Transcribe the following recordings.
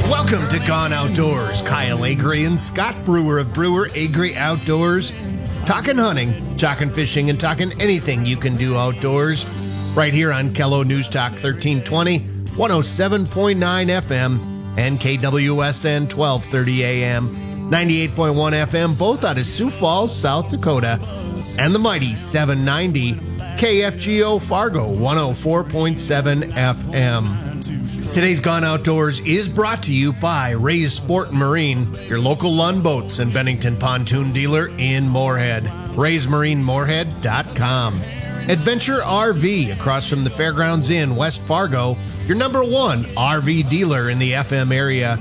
Welcome to Gone Outdoors. Kyle Agri and Scott Brewer of Brewer Agri Outdoors. Talking hunting, talking fishing, and talking anything you can do outdoors. Right here on Kello News Talk 1320, 107.9 FM, and KWSN 1230 AM, 98.1 FM, both out of Sioux Falls, South Dakota, and the mighty 790 KFGO Fargo 104.7 FM. Today's Gone Outdoors is brought to you by Ray's Sport and Marine, your local Lund Boats and Bennington pontoon dealer in Moorhead. RaysMarineMoorhead.com. Adventure RV across from the Fairgrounds Inn, West Fargo, your number one RV dealer in the FM area.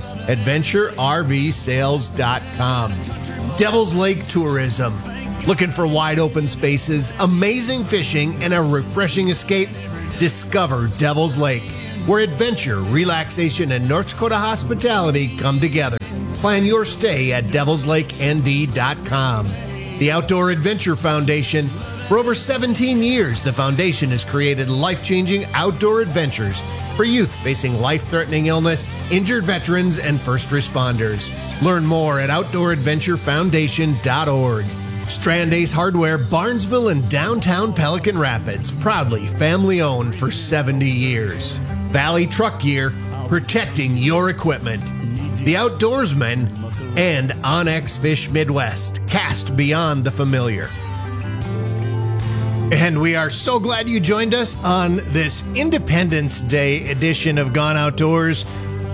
AdventureRVSales.com. Devil's Lake Tourism. Looking for wide open spaces, amazing fishing, and a refreshing escape? Discover Devil's Lake, where adventure, relaxation, and North Dakota hospitality come together. Plan your stay at devilslakend.com. The Outdoor Adventure Foundation. For over 17 years, the foundation has created life-changing outdoor adventures for youth facing life-threatening illness, injured veterans, and first responders. Learn more at outdooradventurefoundation.org. Strand Ace Hardware, Barnesville and downtown Pelican Rapids, proudly family-owned for 70 years. Valley Truck Gear, protecting your equipment. The Outdoorsman, and Onyx Fish Midwest, cast beyond the familiar. And we are so glad you joined us on this Independence Day edition of Gone Outdoors,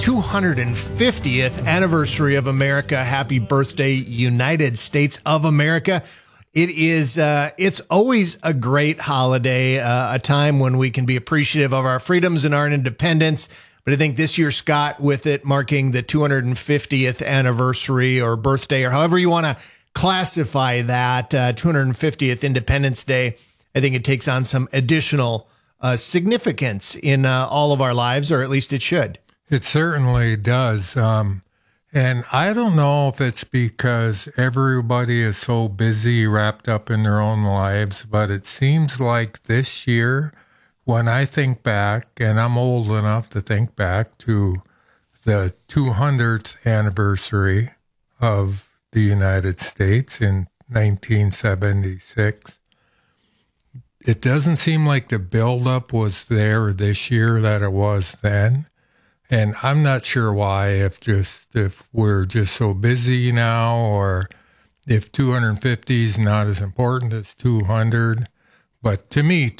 250th anniversary of America. Happy birthday, United States of America. It is, it's always a great holiday, a time when we can be appreciative of our freedoms and our independence. But I think this year, Scott, with it marking the 250th anniversary or birthday, or however you want to classify that, 250th Independence Day, I think it takes on some additional significance in all of our lives, or at least it should. It certainly does. And I don't know if it's because everybody is so busy, wrapped up in their own lives, but it seems like this year, when I think back, and I'm old enough to think back to the 200th anniversary of the United States in 1976, it doesn't seem like the buildup was there this year that it was then. And I'm not sure why, if we're just so busy now, or if 250 is not as important as 200. But to me,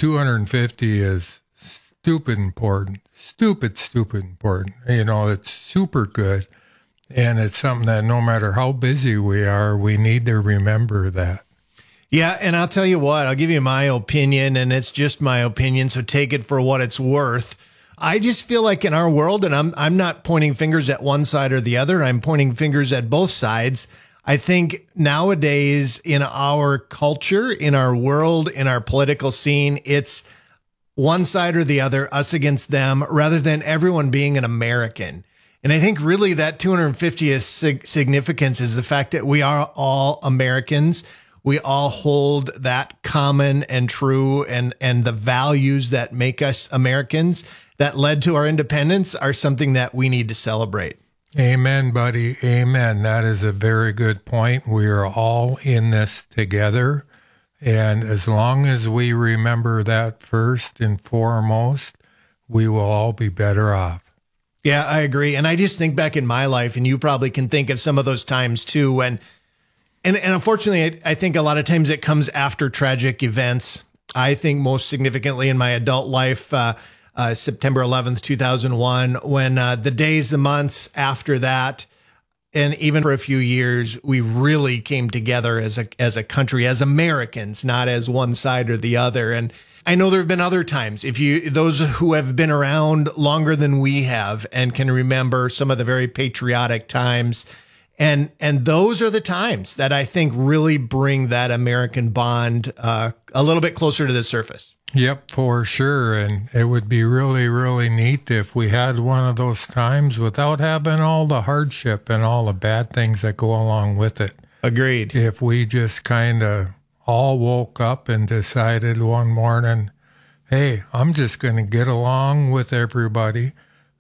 250 is stupid important. Stupid important. You know, it's super good. And it's something that no matter how busy we are, we need to remember that. Yeah, and I'll tell you what, I'll give you my opinion, and it's just my opinion, so take it for what it's worth. I just feel like in our world, and I'm not pointing fingers at one side or the other, I'm pointing fingers at both sides. I think nowadays in our culture, in our world, in our political scene, it's one side or the other, us against them, rather than everyone being an American. And I think really that 250th significance is the fact that we are all Americans. We all hold that common and true, and the values that make us Americans that led to our independence are something that we need to celebrate. Amen, buddy. Amen. That is a very good point. We are all in this together. And as long as we remember that first and foremost, we will all be better off. Yeah, I agree. And I just think back in my life, and you probably can think of some of those times too, when, and unfortunately, I think a lot of times it comes after tragic events. I think most significantly in my adult life, September 11th, 2001, when the days, the months after that, and even for a few years, we really came together as a country, as Americans, not as one side or the other. And I know there have been other times, those who have been around longer than we have and can remember some of the very patriotic times. And those are the times that I think really bring that American bond a little bit closer to the surface. Yep, for sure. And it would be really, really neat if we had one of those times without having all the hardship and all the bad things that go along with it. Agreed. If we just kind of all woke up and decided one morning, hey, I'm just going to get along with everybody.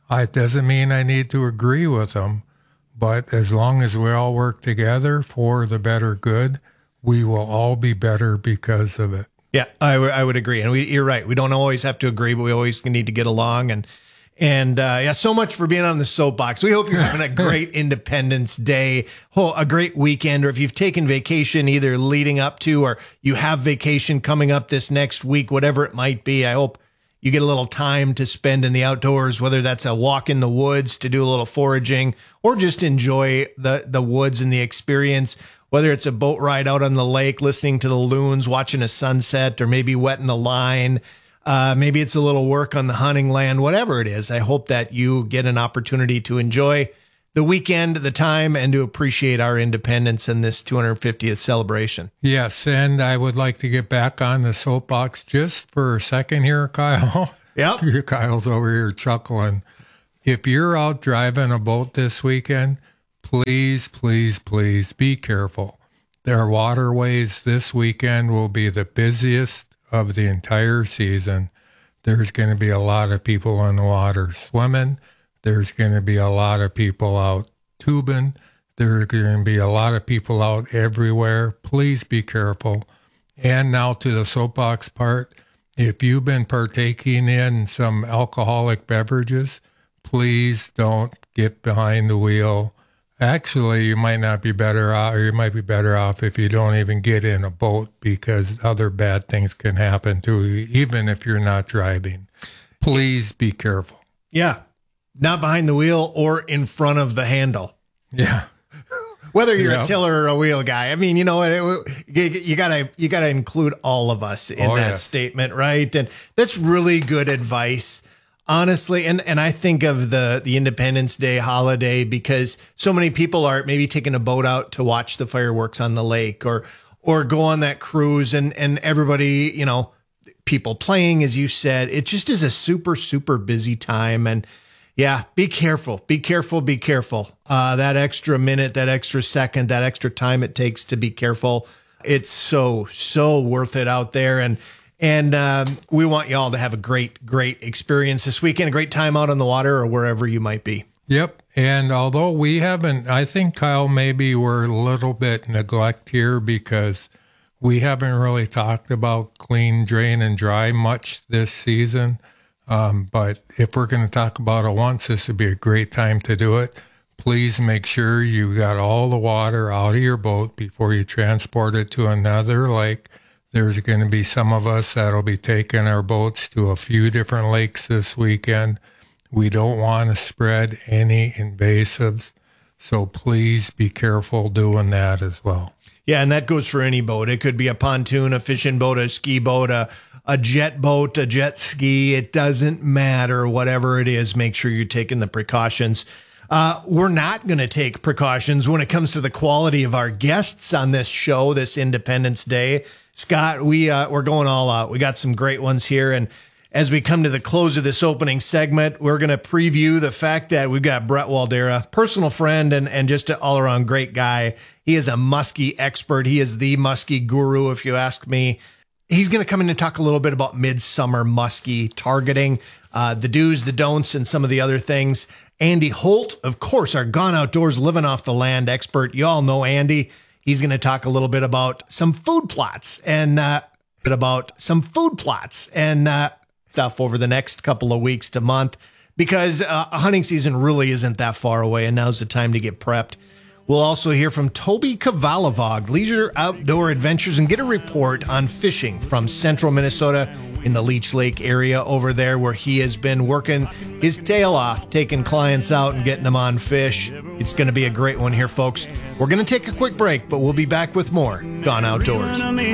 It doesn't mean I need to agree with them, but as long as we all work together for the better good, we will all be better because of it. Yeah, I would agree. And you're right. We don't always have to agree, but we always need to get along. And yeah, so much for being on the soapbox. We hope you're having a great Independence Day, a great weekend, or if you've taken vacation either leading up to or you have vacation coming up this next week, whatever it might be. I hope you get a little time to spend in the outdoors, whether that's a walk in the woods to do a little foraging or just enjoy the woods and the experience, whether it's a boat ride out on the lake, listening to the loons, watching a sunset, or maybe wetting the line. Maybe it's a little work on the hunting land, whatever it is. I hope that you get an opportunity to enjoy the weekend, the time, and to appreciate our independence in this 250th celebration. Yes, and I would like to get back on the soapbox just for a second here, Kyle. Yep. Kyle's over here chuckling. If you're out driving a boat this weekend, please, please, please be careful. Their waterways this weekend will be the busiest of the entire season. There's going to be a lot of people in the water swimming. There's going to be a lot of people out tubing. There are going to be a lot of people out everywhere. Please be careful. And now to the soapbox part. If you've been partaking in some alcoholic beverages, please don't get behind the wheel. Actually, you might not be better off, or you might be better off if you don't even get in a boat, because other bad things can happen to you, even if you're not driving. Please be careful. Yeah. Not behind the wheel or in front of the handle. Yeah. Whether you're a tiller or a wheel guy. I mean, you know, you gotta include all of us in that statement, right? And that's really good advice. Honestly, and I think of the Independence Day holiday because so many people are maybe taking a boat out to watch the fireworks on the lake or go on that cruise and everybody, you know, people playing, as you said. It just is a super, super busy time. And yeah, be careful, be careful, be careful. That extra minute, that extra second, that extra time it takes to be careful. It's so, so worth it out there. And we want you all to have a great, great experience this weekend, a great time out on the water or wherever you might be. Yep. And although we haven't, I think, Kyle, maybe we're a little bit neglect here because we haven't really talked about clean, drain, and dry much this season. But if we're going to talk about it once, this would be a great time to do it. Please make sure you got all the water out of your boat before you transport it to another lake. There's going to be some of us that'll be taking our boats to a few different lakes this weekend. We don't want to spread any invasives, so please be careful doing that as well. Yeah, and that goes for any boat. It could be a pontoon, a fishing boat, a ski boat, a jet boat, a jet ski. It doesn't matter. Whatever it is, make sure you're taking the precautions. We're not going to take precautions when it comes to the quality of our guests on this show, this Independence Day. Scott, we're going all out. We got some great ones here. And as we come to the close of this opening segment, we're going to preview the fact that we've got Brett Waldera, personal friend and just an all-around great guy. He is a muskie expert. He is the muskie guru, if you ask me. He's going to come in and talk a little bit about midsummer muskie targeting, the do's, the don'ts, and some of the other things. Andy Holt, of course, our Gone Outdoors, living off the land expert. You all know Andy. He's going to talk a little bit about some food plots and stuff over the next couple of weeks to month, because hunting season really isn't that far away, and now's the time to get prepped. We'll also hear from Toby Kavalavog, Leisure Outdoor Adventures, and get a report on fishing from central Minnesota in the Leech Lake area over there, where he has been working his tail off, taking clients out and getting them on fish. It's going to be a great one here, folks. We're going to take a quick break, but we'll be back with more Gone Outdoors. Hunting,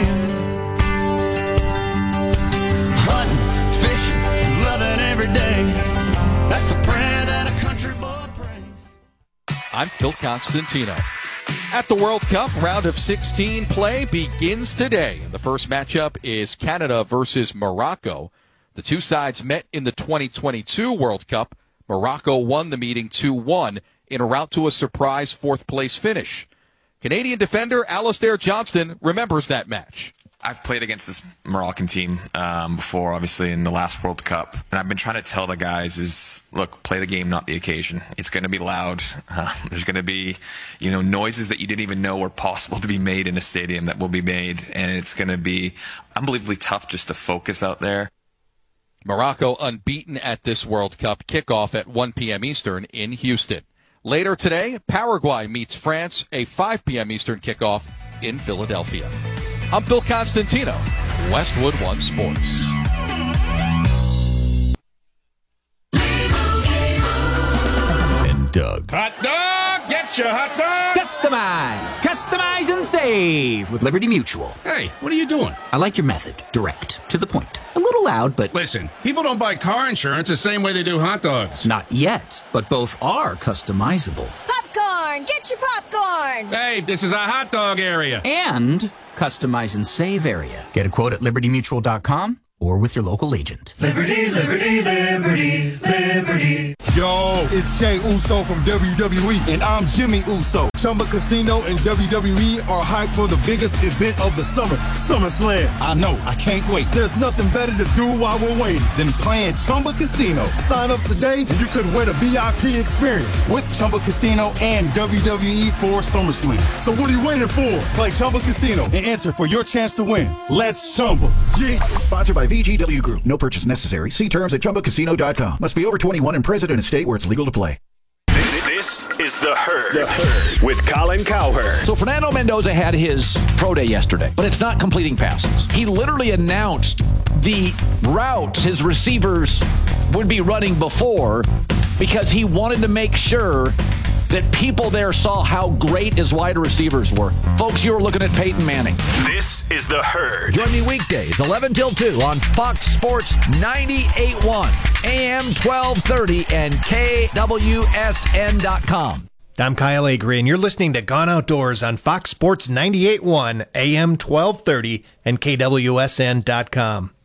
fishing, loving every day. That's the prayer that a country boy prays. I'm Phil Constantino. At the World Cup, round of 16 play begins today. The first matchup is Canada versus Morocco. The two sides met in the 2022 World Cup. Morocco won the meeting 2-1 en route to a surprise fourth-place finish. Canadian defender Alistair Johnston remembers that match. I've played against this Moroccan team before, obviously, in the last World Cup. And I've been trying to tell the guys is, look, play the game, not the occasion. It's going to be loud. There's going to be, noises that you didn't even know were possible to be made in a stadium that will be made. And it's going to be unbelievably tough just to focus out there. Morocco unbeaten at this World Cup. Kickoff at 1 p.m. Eastern in Houston. Later today, Paraguay meets France, a 5 p.m. Eastern kickoff in Philadelphia. I'm Phil Constantino, Westwood One Sports. And Doug. Hot dog! Get your hot dog! Customize and save with Liberty Mutual. Hey, what are you doing? I like your method. Direct. To the point. A little loud, but... Listen, people don't buy car insurance the same way they do hot dogs. Not yet, but both are customizable. Popcorn! Get your popcorn! Hey, this is a hot dog area. And customize and save area. Get a quote at libertymutual.com or with your local agent. Liberty, liberty, liberty, liberty. Yo, it's Jey Uso from WWE, and I'm Jimmy Uso. Chumba Casino and WWE are hyped for the biggest event of the summer, SummerSlam. I know, I can't wait. There's nothing better to do while we're waiting than playing Chumba Casino. Sign up today and you could win a VIP experience with Chumba Casino and WWE for SummerSlam. So what are you waiting for? Play Chumba Casino and enter for your chance to win. Let's Chumba. Yeah. Sponsored by VGW Group. No purchase necessary. See terms at ChumbaCasino.com. Must be over 21 and present in a state where it's legal to play. This is The Herd with Colin Cowherd. So Fernando Mendoza had his pro day yesterday, but it's not completing passes. He literally announced the routes his receivers would be running before because he wanted to make sure that people there saw how great his wide receivers were. Folks, you were looking at Peyton Manning. This is The Herd. Join me weekdays, 11 till 2 on Fox Sports 98.1, AM 1230, and KWSN.com. I'm Kyle Agri, and you're listening to Gone Outdoors on Fox Sports 98.1, AM 1230, and KWSN.com.